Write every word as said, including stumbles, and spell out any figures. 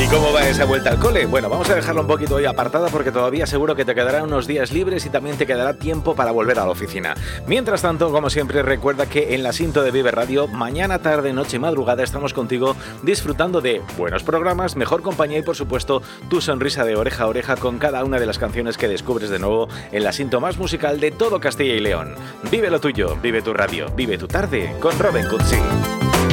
¿Y cómo va esa vuelta al cole? Bueno, vamos a dejarlo un poquito hoy apartada porque todavía seguro que te quedarán unos días libres y también te quedará tiempo para volver a la oficina. Mientras tanto, como siempre, recuerda que en la Sinto de Vive Radio, mañana, tarde, noche y madrugada estamos contigo disfrutando de buenos programas, mejor compañía y, por supuesto, tu sonrisa de oreja a oreja con cada una de las canciones que descubres de nuevo en la Sinto más musical de todo Castilla y León. Vive lo tuyo, vive tu radio, vive tu tarde con Robin Cutsi.